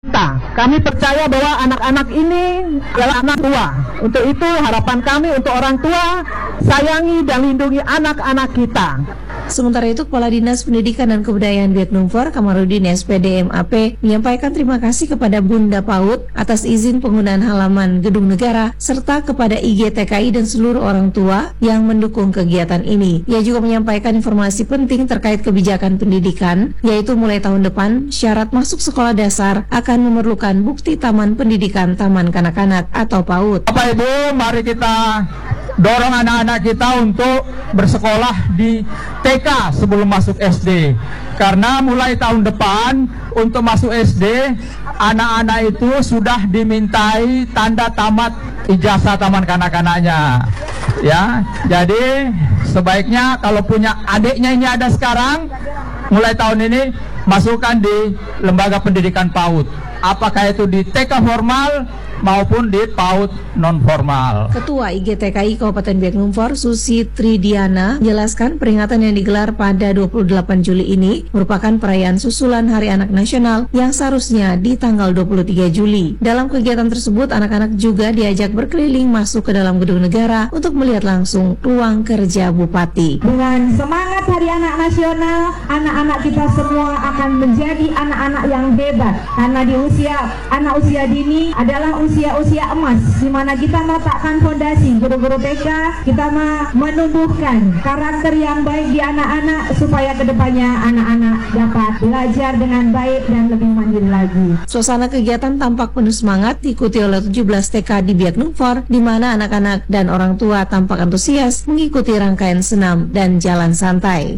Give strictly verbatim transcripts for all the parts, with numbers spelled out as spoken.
Kami percaya bahwa anak-anak ini adalah anak tua. Untuk itu harapan kami untuk orang tua, sayangi dan lindungi anak-anak kita. Sementara itu, Kepala Dinas Pendidikan dan Kebudayaan Biak Numfor, Kamarudin S P D M A P, menyampaikan terima kasih kepada Bunda PAUD atas izin penggunaan halaman Gedung Negara, serta kepada I G T K I dan seluruh orang tua yang mendukung kegiatan ini. Ia juga menyampaikan informasi penting terkait kebijakan pendidikan, yaitu mulai tahun depan, syarat masuk sekolah dasar akan memerlukan bukti Taman Pendidikan Taman Kanak-Kanak atau PAUD. Bapak Ibu, mari kita dorong anak-anak kita untuk bersekolah di T K sebelum masuk S D. Karena mulai tahun depan untuk masuk S D, anak-anak itu sudah dimintai tanda tamat ijazah taman kanak-kanaknya. Ya, jadi sebaiknya kalau punya adiknya ini ada sekarang, mulai tahun ini masukkan di lembaga pendidikan PAUD. Apakah itu di T K formal maupun di PAUD non formal. Ketua I G T K I Kabupaten Biak Numfor, Susi Tridiana, menjelaskan peringatan yang digelar pada dua puluh delapan Juli ini merupakan perayaan susulan Hari Anak Nasional yang seharusnya di tanggal dua puluh tiga Juli. Dalam kegiatan tersebut, anak-anak juga diajak berkeliling masuk ke dalam Gedung Negara untuk melihat langsung ruang kerja Bupati. Dengan semangat Hari Anak Nasional, anak-anak kita semua akan menjadi anak-anak yang hebat, karena di usia anak usia dini adalah usia-usia emas, di mana kita meletakkan fondasi guru-guru T K, kita menumbuhkan karakter yang baik di anak-anak supaya kedepannya anak-anak dapat belajar dengan baik dan lebih mandiri lagi. Suasana kegiatan tampak penuh semangat diikuti oleh tujuh belas T K di Biak Numfor, di mana anak-anak dan orang tua tampak antusias mengikuti rangkaian senam dan jalan santai.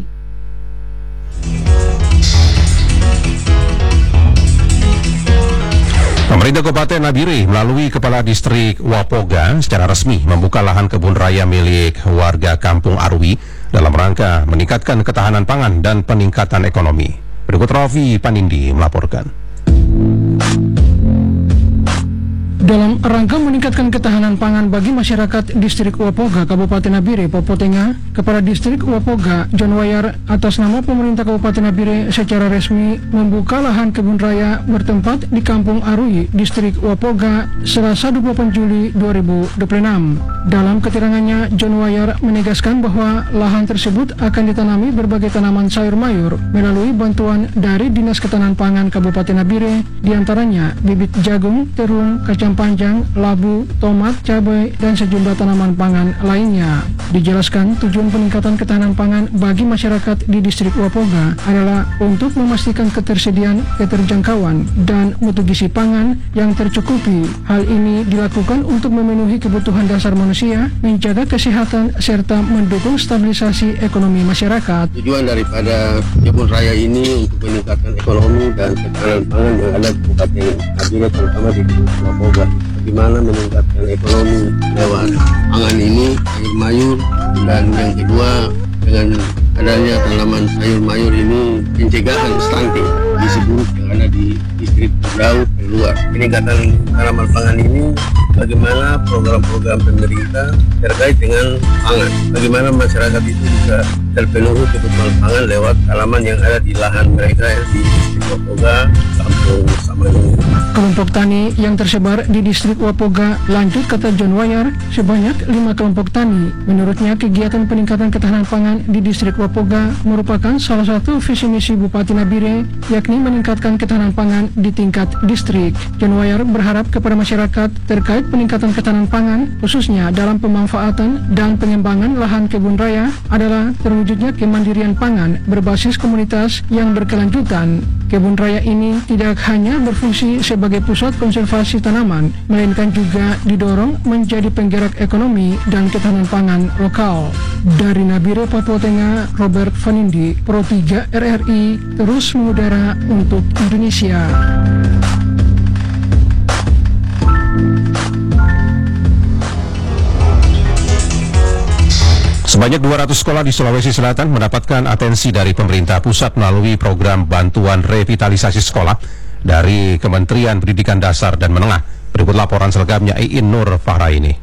Pemerintah Kabupaten Nabire melalui Kepala Distrik Wapoga secara resmi membuka lahan kebun raya milik warga Kampung Arwi dalam rangka meningkatkan ketahanan pangan dan peningkatan ekonomi. Berikut Rafi Panindi melaporkan. Dalam rangka meningkatkan ketahanan pangan bagi masyarakat Distrik Wapoga, Kabupaten Nabire, Popotenga, Kepala Distrik Wapoga, John Wayar, atas nama pemerintah Kabupaten Nabire secara resmi membuka lahan kebun raya bertempat di Kampung Arwi, Distrik Wapoga, Selasa dua puluh delapan Juli dua ribu dua puluh enam. Dalam keterangannya, John Wayar menegaskan bahwa lahan tersebut akan ditanami berbagai tanaman sayur mayur melalui bantuan dari Dinas Ketahanan Pangan Kabupaten Nabire, diantaranya bibit jagung, terung, kacang panjang, labu, tomat, cabai, dan sejumlah tanaman pangan lainnya. Dijelaskan tujuan peningkatan ketahanan pangan bagi masyarakat di Distrik Wapoga adalah untuk memastikan ketersediaan, keterjangkauan, dan mutu gizi pangan yang tercukupi. Hal ini dilakukan untuk memenuhi kebutuhan dasar manusia, menjaga kesehatan, serta mendukung stabilisasi ekonomi masyarakat. Tujuan daripada kebun raya ini untuk meningkatkan ekonomi dan ketahanan pangan yang ada di Kabupaten Nabire, terutama di Wapoga. Bagaimana meningkatkan ekonomi lewat pangan ini, sayur mayur, dan yang kedua dengan adanya tanaman sayur mayur ini pencegahan stunting gizi buruk yang ada di distrik Daud dan luar. Peningkatan tanaman pangan ini bagaimana program-program pemerintah terkait dengan pangan, bagaimana masyarakat itu bisa terpenuhi kebutuhan pangan lewat tanaman yang ada di lahan mereka yang di distrik Wapoga, Kampung Samanung. Kelompok tani yang tersebar di Distrik Wapoga, lanjut kata John Wayar, sebanyak lima kelompok tani. Menurutnya, kegiatan peningkatan ketahanan pangan di Distrik Wapoga merupakan salah satu visi misi Bupati Nabire, yakni meningkatkan ketahanan pangan di tingkat distrik. John Wayar berharap kepada masyarakat terkait peningkatan ketahanan pangan, khususnya dalam pemanfaatan dan pengembangan lahan kebun raya, adalah terwujudnya kemandirian pangan berbasis komunitas yang berkelanjutan. Kebun raya ini tidak hanya berfungsi sebagai pusat konservasi tanaman, melainkan juga didorong menjadi penggerak ekonomi dan ketahanan pangan lokal. Dari Nabire, Papua Tengah, Robert Vanindi, Pro tiga R R I, terus mengudara untuk Indonesia. Sebanyak dua ratus sekolah di Sulawesi Selatan mendapatkan atensi dari pemerintah pusat melalui program bantuan revitalisasi sekolah dari Kementerian Pendidikan Dasar dan Menengah. Berikut laporan selengkapnya Iin Nur Fahraini.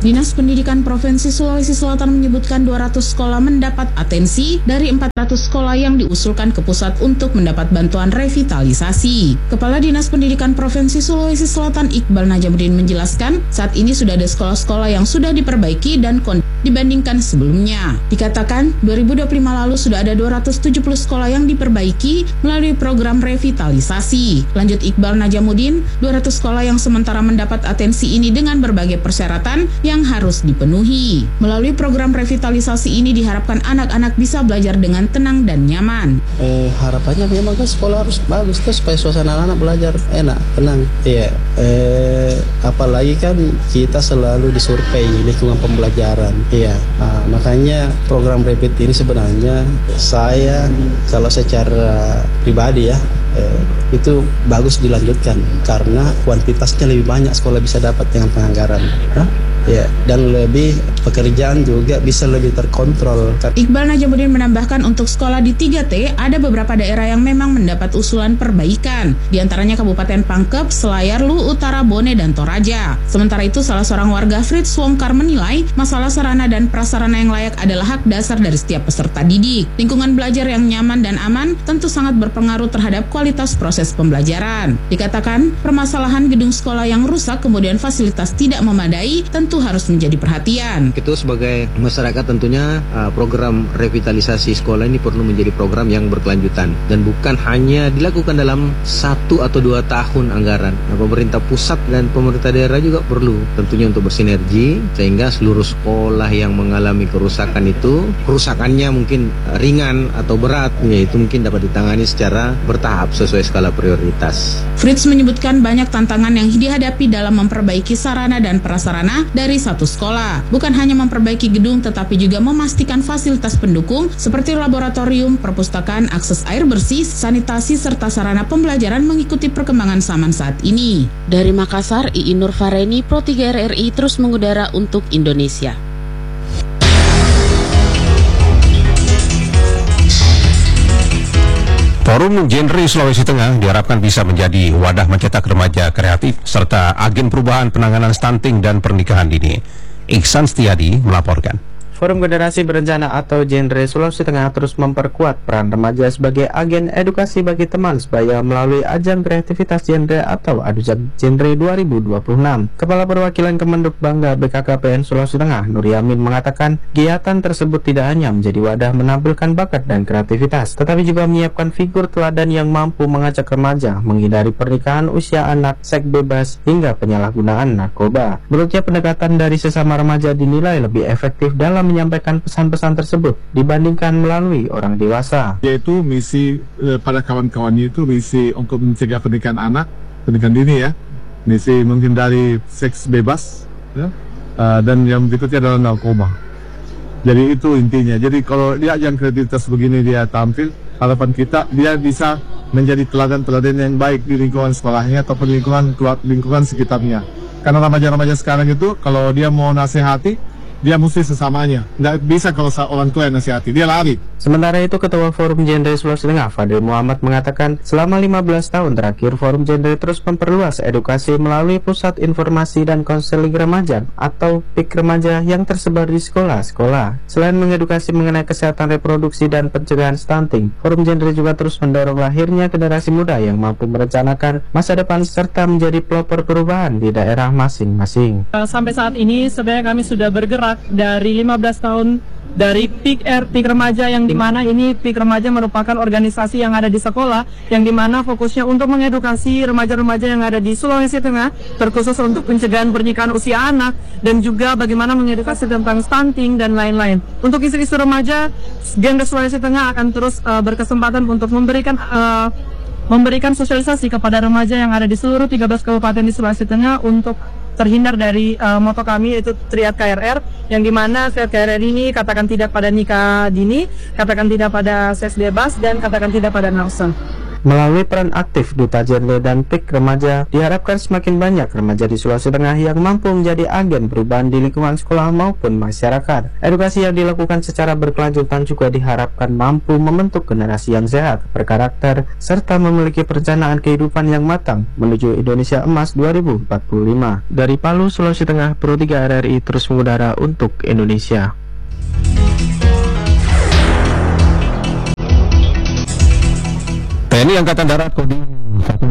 Dinas Pendidikan Provinsi Sulawesi Selatan menyebutkan dua ratus sekolah mendapat atensi dari empat ratus sekolah yang diusulkan ke pusat untuk mendapat bantuan revitalisasi. Kepala Dinas Pendidikan Provinsi Sulawesi Selatan Iqbal Najamuddin menjelaskan, saat ini sudah ada sekolah-sekolah yang sudah diperbaiki dan kondisi dibandingkan sebelumnya. Dikatakan, dua ribu dua puluh lima lalu sudah ada dua ratus tujuh puluh sekolah yang diperbaiki melalui program revitalisasi. Lanjut Iqbal Najamuddin, dua ratus sekolah yang sementara mendapat atensi ini dengan berbagai persyaratan yang harus dipenuhi. Melalui program revitalisasi ini diharapkan anak-anak bisa belajar dengan tenang dan nyaman. Eh, harapannya memang kan sekolah harus bagus tuh supaya suasana anak-anak belajar enak, tenang. Iya. Eh, apalagi kan kita selalu disurvei lingkungan pembelajaran. Iya, nah, makanya program Rapid ini sebenarnya saya kalau secara pribadi ya eh, itu bagus dilanjutkan karena kuantitasnya lebih banyak sekolah bisa dapat dengan penganggaran. Hah? Ya, dan lebih pekerjaan juga bisa lebih terkontrol. Iqbal Najamuddin menambahkan untuk sekolah di tiga T ada beberapa daerah yang memang mendapat usulan perbaikan, di antaranya Kabupaten Pangkep, Selayar, Luwu Utara, Bone, dan Toraja. Sementara itu, salah seorang warga Fritz Wongkar menilai masalah sarana dan prasarana yang layak adalah hak dasar dari setiap peserta didik. Lingkungan belajar yang nyaman dan aman tentu sangat berpengaruh terhadap kualitas proses pembelajaran. Dikatakan, permasalahan gedung sekolah yang rusak kemudian fasilitas tidak memadai tentu harus menjadi perhatian. Itu sebagai masyarakat tentunya program revitalisasi sekolah ini perlu menjadi program yang berkelanjutan dan bukan hanya dilakukan dalam satu atau dua tahun anggaran. Nah, pemerintah pusat dan pemerintah daerah juga perlu tentunya untuk bersinergi sehingga seluruh sekolah yang mengalami kerusakan itu kerusakannya mungkin ringan atau berat, yaitu mungkin dapat ditangani secara bertahap sesuai skala prioritas. Fritz menyebutkan banyak tantangan yang dihadapi dalam memperbaiki sarana dan prasarana dari satu sekolah. Bukan hanya memperbaiki gedung tetapi juga memastikan fasilitas pendukung seperti laboratorium, perpustakaan, akses air bersih, sanitasi, serta sarana pembelajaran mengikuti perkembangan zaman saat ini. Dari Makassar, Iin Nurfareni, Pro tiga R R I terus mengudara untuk Indonesia. Forum Genre Sulawesi Tengah diharapkan bisa menjadi wadah mencetak remaja kreatif serta agen perubahan penanganan stunting dan pernikahan dini. Iksan Setiadi melaporkan. Forum Generasi Berencana atau Genre Sulawesi Tengah terus memperkuat peran remaja sebagai agen edukasi bagi teman sebaya melalui ajang kreativitas genre atau Adujak Genre dua ribu dua puluh enam. Kepala Perwakilan Kemenduk Bangga B K K P N Sulawesi Tengah, Nur Yamin, mengatakan kegiatan tersebut tidak hanya menjadi wadah menampilkan bakat dan kreativitas, tetapi juga menyiapkan figur teladan yang mampu mengajak remaja menghindari pernikahan usia anak, seks bebas, hingga penyalahgunaan narkoba. Menurutnya, pendekatan dari sesama remaja dinilai lebih efektif dalam menyampaikan pesan-pesan tersebut dibandingkan melalui orang dewasa. Yaitu misi eh, pada kawan-kawannya itu misi untuk mencegah pernikahan anak, pernikahan dini ya, misi menghindari seks bebas, ya, uh, dan yang berikutnya adalah narkoba. Jadi itu intinya. Jadi kalau dia ajang kreativitas begini dia tampil, harapan kita dia bisa menjadi teladan-teladan yang baik di lingkungan sekolahnya atau lingkungan lingkungan sekitarnya. Karena remaja-remaja sekarang itu kalau dia mau nasihati, dia mesti sesamanya. Nggak bisa kalau orang tua yang nasihati, dia lari. Sementara itu, Ketua Forum Genre Sulawesi Tengah, Fadil Muhammad, mengatakan selama lima belas tahun terakhir, Forum Genre terus memperluas edukasi melalui Pusat Informasi dan Konseling Remaja atau P I K Remaja yang tersebar di sekolah-sekolah. Selain mengedukasi mengenai kesehatan reproduksi dan pencegahan stunting, Forum Genre juga terus mendorong lahirnya generasi muda yang mampu merencanakan masa depan serta menjadi pelopor perubahan di daerah masing-masing. Sampai saat ini sebenarnya kami sudah bergerak dari lima belas tahun dari P I K R, P I K Remaja, yang dimana ini P I K Remaja merupakan organisasi yang ada di sekolah, yang dimana fokusnya untuk mengedukasi remaja-remaja yang ada di Sulawesi Tengah, terkhusus untuk pencegahan pernikahan usia anak, dan juga bagaimana mengedukasi tentang stunting dan lain-lain. Untuk isu-isu remaja, Genre Sulawesi Tengah akan terus uh, berkesempatan untuk memberikan uh, memberikan sosialisasi kepada remaja yang ada di seluruh tiga belas kabupaten di Sulawesi Tengah untuk terhindar dari uh, moto kami, yaitu Triad K R R, yang dimana Triad K R R ini katakan tidak pada nikah dini, katakan tidak pada seks bebas, dan katakan tidak pada nafsu. Melalui peran aktif Duta Genre dan P I K Remaja, diharapkan semakin banyak remaja di Sulawesi Tengah yang mampu menjadi agen perubahan di lingkungan sekolah maupun masyarakat. Edukasi yang dilakukan secara berkelanjutan juga diharapkan mampu membentuk generasi yang sehat, berkarakter, serta memiliki perencanaan kehidupan yang matang menuju Indonesia Emas dua ribu empat puluh lima. Dari Palu, Sulawesi Tengah, Pro tiga R R I terus mengudara untuk Indonesia. T N I Angkatan Darat Kodim satu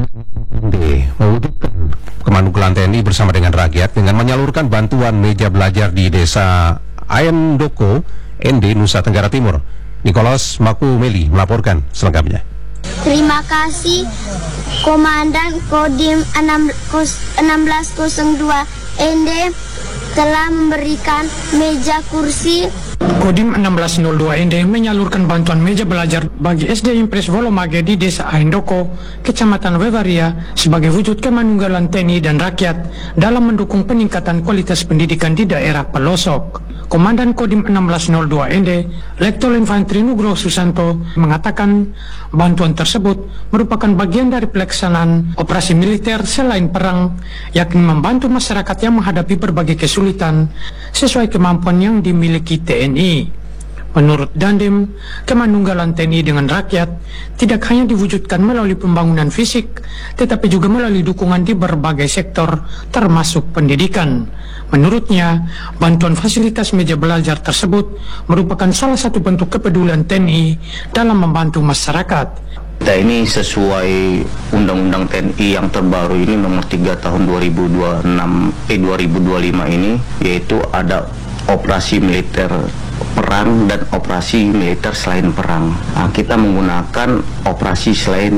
D mewujudkan kemanusiaan T N I bersama dengan rakyat dengan menyalurkan bantuan meja belajar di Desa Ayendoko, N D, Nusa Tenggara Timur. Nicholas Makumeli melaporkan selengkapnya. Terima kasih Komandan Kodim enam belas nol dua N D telah memberikan meja kursi. Kodim enam belas nol dua N D menyalurkan bantuan meja belajar bagi S D Impres Volomage di Desa Ayendoko, Kecamatan Wevaria sebagai wujud kemanunggalan T N I dan rakyat dalam mendukung peningkatan kualitas pendidikan di daerah pelosok. Komandan Kodim enam belas nol dua N D, Letol Infantri Nugroho Susanto, mengatakan bantuan tersebut merupakan bagian dari pelaksanaan operasi militer selain perang, yakni membantu masyarakat yang menghadapi berbagai kesulitan sesuai kemampuan yang dimiliki T N I. Menurut Dandim, kemanunggalan T N I dengan rakyat tidak hanya diwujudkan melalui pembangunan fisik, tetapi juga melalui dukungan di berbagai sektor, termasuk pendidikan. Menurutnya, bantuan fasilitas meja belajar tersebut merupakan salah satu bentuk kepedulian T N I dalam membantu masyarakat. T N I sesuai Undang-Undang T N I yang terbaru ini nomor tiga tahun dua ribu dua puluh enam eh dua ribu dua puluh lima ini, yaitu ada operasi militer perang dan operasi militer selain perang. Nah, kita menggunakan operasi selain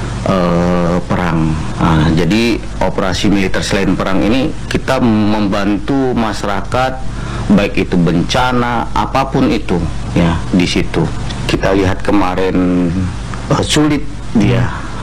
uh, perang. Nah, jadi operasi militer selain perang ini kita membantu masyarakat baik itu bencana apapun itu ya di situ. Kita lihat kemarin uh, sulit dia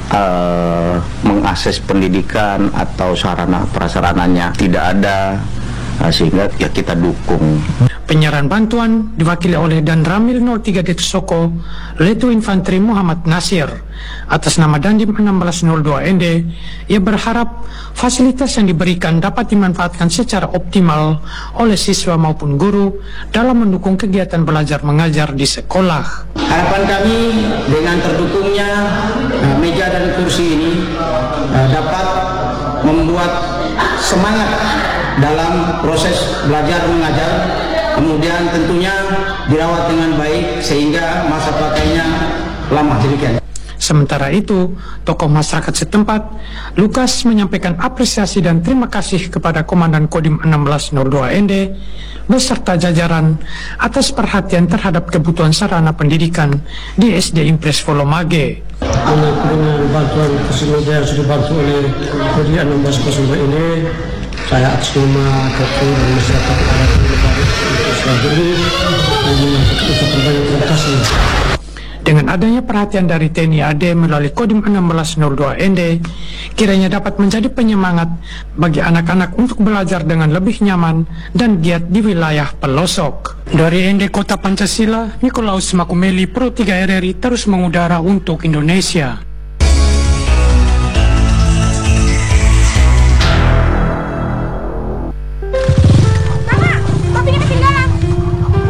uh, mengakses pendidikan atau sarana prasarananya tidak ada. Nah, sehingga ya kita dukung. Penyerahan bantuan diwakili oleh Dan Ramil nol tiga Detesoko, Letu Infantri Muhammad Nasir. Atas nama Dandim enam belas nol dua N D, ia berharap fasilitas yang diberikan dapat dimanfaatkan secara optimal oleh siswa maupun guru dalam mendukung kegiatan belajar mengajar di sekolah. Harapan kami dengan terdukungnya uh, meja dan kursi ini uh, dapat membuat semangat dalam proses belajar mengajar, kemudian tentunya dirawat dengan baik sehingga masa pakainya lama demikian. Sementara itu, tokoh masyarakat setempat, Lukas, menyampaikan apresiasi dan terima kasih kepada Komandan Kodim enam belas nol dua N D beserta jajaran atas perhatian terhadap kebutuhan sarana pendidikan di S D Impres Volomage. Dengan bantuan kursi meja yang sudah dibantu oleh Kodim enam belas nol dua ini, saya atas nama Ketua dan masyarakat ada terbaik untuk selanjutnya mengucapkan banyak terima kasih. Dengan adanya perhatian dari T N I A D melalui Kodim enam belas nol dua N D, kiranya dapat menjadi penyemangat bagi anak-anak untuk belajar dengan lebih nyaman dan giat di wilayah pelosok. Dari N D Kota Pancasila, Nikolaus Makumeli, Pro tiga R R I terus mengudara untuk Indonesia.